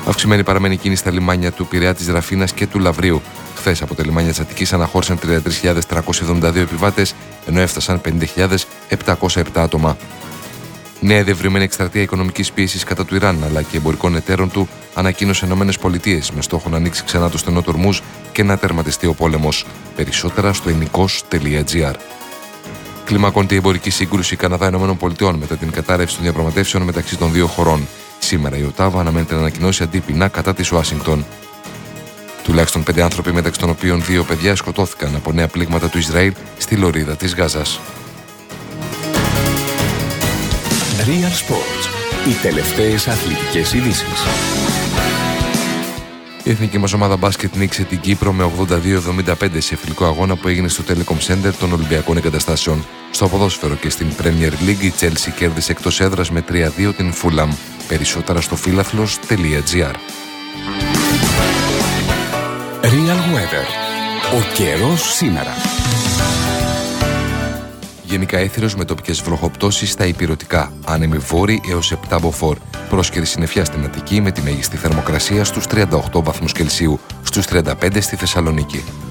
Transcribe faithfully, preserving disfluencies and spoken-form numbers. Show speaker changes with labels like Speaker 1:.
Speaker 1: Αυξημένη παραμένει κίνηση στα λιμάνια του Πειραιά, της Ραφίνας και του Λαβρίου. Χθες από τα λιμάνια της Αττικής αναχώρησαν τριάντα τρεις χιλιάδες τριακόσιοι εβδομήντα δύο επιβάτες, ενώ έφτασαν πενήντα χιλιάδες επτακόσια επτά άτομα. Νέα διευρυμένη εκστρατεία οικονομικής πίεσης κατά του Ιράν αλλά και εμπορικών εταίρων του ανακοίνωσε ΗΠΑ με στόχο να ανοίξει ξανά το στενό του Ορμούζ και να τερματιστεί ο πόλεμος. Περισσότερα στο ενικός τελεία τζι άρ. Κλιμακώνεται η εμπορική σύγκρουση Καναδά-ΗΠΑ μετά την κατάρρευση των διαπραγματεύσεων μεταξύ των δύο χωρών. Σήμερα η Οτάβα αναμένεται να ανακοινώσει αντίπεινα κατά της Ουάσιγκτον. Τουλάχιστον πέντε άνθρωποι, μεταξύ των οποίων δύο παιδιά, σκοτώθηκαν από νέα πλήγματα του Ισραήλ στη λωρίδα της Γάζας.
Speaker 2: Real Sports. Οι τελευταίες αθλητικές ειδήσεις.
Speaker 1: Η εθνική μας ομάδα μπάσκετ νίκησε την Κύπρο με ογδόντα δύο εβδομήντα πέντε σε φιλικό αγώνα που έγινε στο Telecom Center των Ολυμπιακών Εγκαταστάσεων. Στο ποδόσφαιρο και στην Premier League η Chelsea κέρδισε εκτός έδρας με τρία δύο την Fulham. Περισσότερα στο φίλαθλος τελεία τζι άρ.
Speaker 2: Real Weather. Ο καιρός σήμερα.
Speaker 1: Γενικά έθυρος με τοπικές βροχοπτώσεις στα ηπειρωτικά, άνεμη βόρη έως επτά μποφόρ. Πρόσκαιρη συννεφιά στην Αττική με τη μέγιστη θερμοκρασία στους τριάντα οκτώ βαθμούς Κελσίου, στους τριάντα πέντε στη Θεσσαλονίκη.